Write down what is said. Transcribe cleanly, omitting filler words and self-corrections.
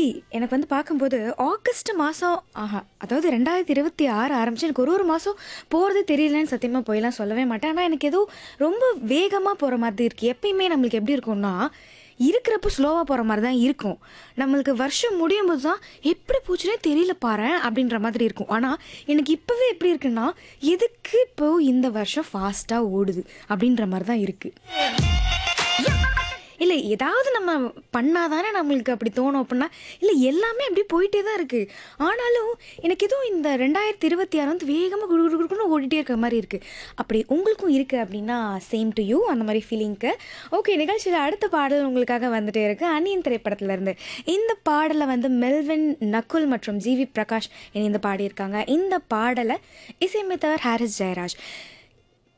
எனக்கு வந்து பார்க்கும்போது ஆகஸ்ட் மாதம் அதாவது 2026 ஆரம்பிச்சு எனக்கு ஒரு மாதம் போகிறது தெரியலன்னு சத்தியமாக போயெல்லாம் சொல்லவே மாட்டேன். ஆனால் எனக்கு ஏதோ ரொம்ப வேகமாக போகிற மாதிரி இருக்குது. எப்பயுமே நம்மளுக்கு எப்படி இருக்கும்னா இருக்கிறப்போ ஸ்லோவாக போகிற மாதிரி தான் இருக்கும். நம்மளுக்கு வருஷம் முடியும் போது தான் எப்படி போச்சுனே தெரியல பாரேன் அப்படின்ற மாதிரி இருக்கும். ஆனால் எனக்கு இப்போவே எப்படி இருக்குன்னா எதுக்கு இப்போ இந்த வருஷம் ஃபாஸ்ட்டாக ஓடுது அப்படின்ற மாதிரி தான் இருக்குது. இல்லை ஏதாவது நம்ம பண்ணாதானே நம்மளுக்கு அப்படி தோணும் அப்படின்னா, இல்லை எல்லாமே அப்படியே போயிட்டே தான் இருக்குது. ஆனாலும் எனக்கு எதுவும் இந்த 2026 வந்து வேகமாக குடு குடு குடுக்குன்னு ஓடிட்டே இருக்கிற மாதிரி இருக்குது. அப்படி உங்களுக்கும் இருக்குது அப்படின்னா சேம் டு யூ அந்த மாதிரி ஃபீலிங்க்கு. ஓகே, நிகழ்ச்சியில் அடுத்த பாடல் உங்களுக்காக வந்துட்டே இருக்குது அந்நியன் திரைப்படத்துலேருந்து. இந்த பாடலை வந்து மெல்வின், நக்குல் மற்றும் ஜிவி பிரகாஷ் இணைந்து பாடியிருக்காங்க. இந்த பாடலை இசையமைத்தவர் ஹாரிஸ் ஜெயராஜ்.